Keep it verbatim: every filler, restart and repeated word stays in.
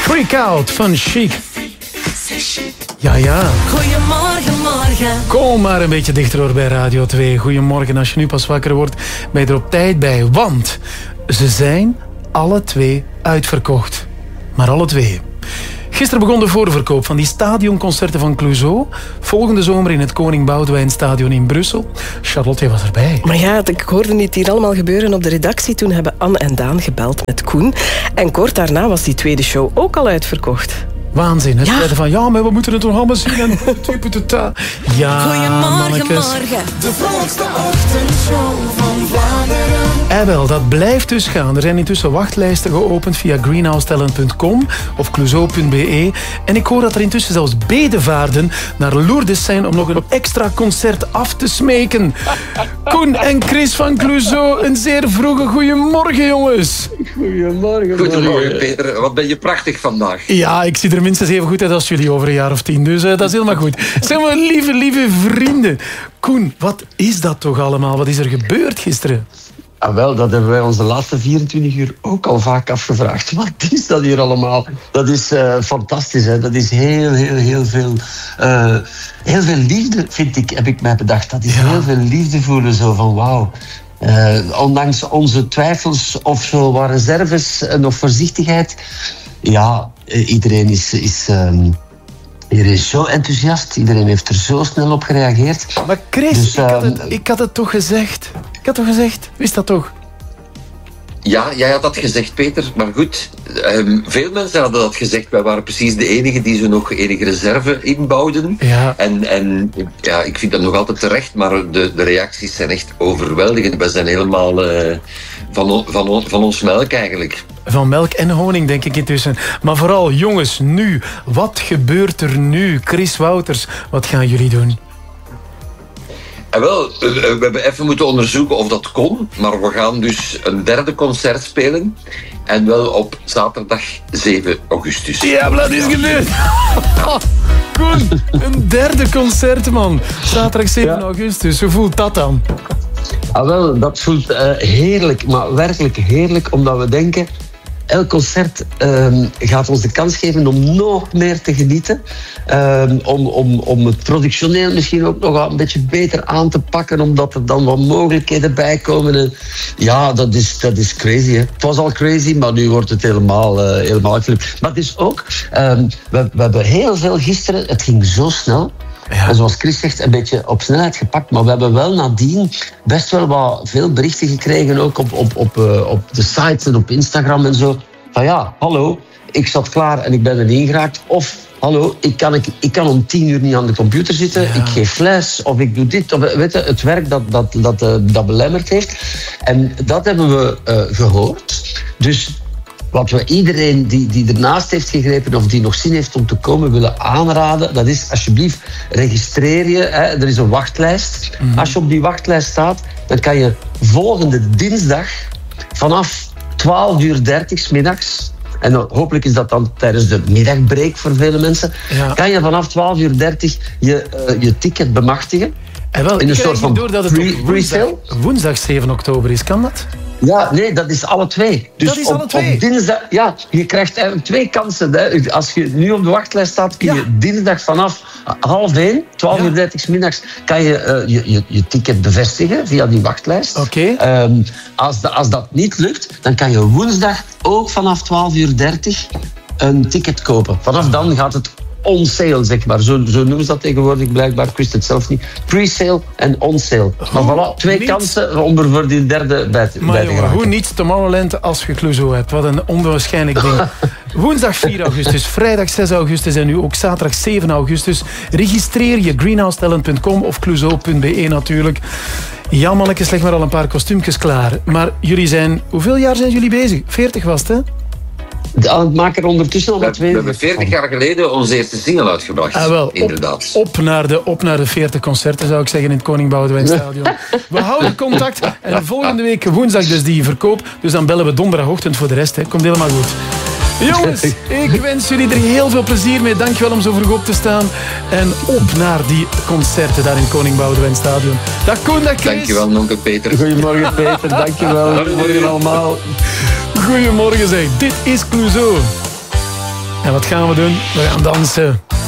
Freak Out van Chic. Ja, ja. Goedemorgen, morgen. Kom maar een beetje dichter hoor bij Radio twee. Goedemorgen, als je nu pas wakker wordt, ben je er op tijd bij. Want ze zijn alle twee uitverkocht. Maar alle twee. Gisteren begon de voorverkoop van die stadionconcerten van Clouseau. Volgende zomer in het Koning Boudewijn Stadion in Brussel. Charlotte, jij was erbij. Maar ja, ik hoorde het hier allemaal gebeuren op de redactie. Toen hebben Anne en Daan gebeld met Koen. En kort daarna was die tweede show ook al uitverkocht. Waanzin. Het ja. zeiden van, ja, maar we moeten het nog allemaal zien. En ja, Goedemorgen, mannekes. morgen. De vrolijkste ochtendshow van Vlaanderen. En wel, dat blijft dus gaan. Er zijn intussen wachtlijsten geopend via greenhouse talent punt com of clouseau punt be. En ik hoor dat er intussen zelfs bedevaarden naar Lourdes zijn om nog een extra concert af te smeken. Koen en Chris van Clouseau, een zeer vroege goeiemorgen, jongens. Goedemorgen. Goedemorgen, Peter. Wat ben je prachtig vandaag. Ja, ik zie er minstens even goed uit als jullie over een jaar of tien. Dus uh, dat is helemaal goed. Zeg maar, lieve, lieve vrienden. Koen, wat is dat toch allemaal? Wat is er gebeurd gisteren? Ah, wel, dat hebben wij ons de laatste vierentwintig uur ook al vaak afgevraagd. Wat is dat hier allemaal? Dat is uh, fantastisch, hè? Dat is heel, heel, heel veel... Uh, heel veel liefde, vind ik, heb ik mij bedacht. Dat is ja. heel veel liefde voelen, zo van wauw. Uh, ondanks onze twijfels of zo wat reserves en of voorzichtigheid... Ja, uh, iedereen is... is um, Iedereen is zo enthousiast. Iedereen heeft er zo snel op gereageerd. Maar Chris, dus, uh, ik, had het, ik had het toch gezegd. Ik had toch gezegd? Wist dat toch? Ja, jij had dat gezegd, Peter. Maar goed, um, veel mensen hadden dat gezegd. Wij waren precies de enigen die ze nog enige reserve inbouwden. Ja. En, en ja, ik vind dat nog altijd terecht, maar de, de reacties zijn echt overweldigend. We zijn helemaal uh, van, van, van ons melk eigenlijk. Van melk en honing, denk ik intussen. Maar vooral, jongens, nu. Wat gebeurt er nu? Chris Wouters, wat gaan jullie doen? En wel, we hebben even moeten onderzoeken of dat kon. Maar we gaan dus een derde concert spelen. En wel op zaterdag zeven augustus. Ja, maar dat is gebeurd. Oh, Koen, een derde concert, man. Zaterdag zeven augustus. Hoe voelt dat dan? Ah, wel, dat voelt uh, heerlijk, maar werkelijk heerlijk, omdat we denken... Elk concert um, gaat ons de kans geven om nog meer te genieten. Um, om, om, om het productioneel misschien ook nog een beetje beter aan te pakken, omdat er dan wat mogelijkheden bij komen. En ja, dat is, dat is crazy. Hè. Het was al crazy, maar nu wordt het helemaal, uh, helemaal uitgelicht. Maar het is ook, um, we, we hebben heel veel gisteren, het ging zo snel. Ja. En zoals Chris zegt, een beetje op snelheid gepakt. Maar we hebben wel nadien best wel wat veel berichten gekregen, ook op, op, op, uh, op de sites en op Instagram en zo. Van ja, hallo, ik zat klaar en ik ben er niet geraakt. Of, hallo, ik kan, ik, ik kan om tien uur niet aan de computer zitten. Ja. Ik geef les, of ik doe dit. Of, weet je, het werk dat, dat, dat, uh, dat belemmerd heeft. En dat hebben we uh, gehoord. Dus... Wat we iedereen die, die ernaast heeft gegrepen of die nog zin heeft om te komen willen aanraden, dat is alsjeblieft registreer je. Hè. Er is een wachtlijst. Mm-hmm. Als je op die wachtlijst staat, dan kan je volgende dinsdag vanaf twaalf uur dertig 's middags, en hopelijk is dat dan tijdens de middagbreak voor vele mensen, ja. kan je vanaf twaalf uur dertig je, uh, je ticket bemachtigen. En wel, in een soort van door dat het pre- woensdag, woensdag zeven oktober is. Kan dat? Ja, nee, dat is alle twee. Dus dat is op, alle twee? op dinsdag, ja, je krijgt eigenlijk twee kansen. Hè. Als je nu op de wachtlijst staat, kun je ja. dinsdag vanaf half één, twaalf uur dertig 's middags, kan je, uh, je, je je ticket bevestigen via die wachtlijst. Oké. Okay. Um, als, de, als dat niet lukt, dan kan je woensdag ook vanaf twaalf uur dertig een ticket kopen. Vanaf dan gaat het on sale, zeg maar. Zo, zo noemen ze dat tegenwoordig blijkbaar. Ik wist het zelf niet. Pre-sale en on sale. Maar voilà, twee niet. kansen om er voor die derde bij te, maar bij te jongen, geraken. hoe niet Tomorrowland als je Clouseau hebt? Wat een onwaarschijnlijk ding. Woensdag vier augustus, vrijdag zes augustus en nu ook zaterdag zeven augustus. Registreer je greenhouse talent punt com of clouseau punt be natuurlijk. Ja, mannetjes, leg maar al een paar kostuumjes klaar. Maar jullie zijn... Hoeveel jaar zijn jullie bezig? veertig was het, hè? Het maakt er ondertussen al we, twee. We hebben veertig jaar geleden onze eerste single uitgebracht. Ah, wel, inderdaad. Op, op, naar de, op naar de veertig concerten, zou ik zeggen, in het Koning Boudewijn Stadion. We houden contact. En volgende week woensdag dus die verkoop. Dus dan bellen we donderdagochtend voor de rest. Hè. Komt helemaal goed. Jongens, ik wens jullie er heel veel plezier mee. Dankjewel om zo vroeg op te staan. En op naar die concerten daar in het Koning Boudewijn Stadion. Dag Koen, dag Chris. Dankjewel, nonkel Peter. Goedemorgen Peter, dankjewel. Goedemorgen allemaal. Goedemorgen zeg, dit is Clouseau. En wat gaan we doen? We gaan dansen.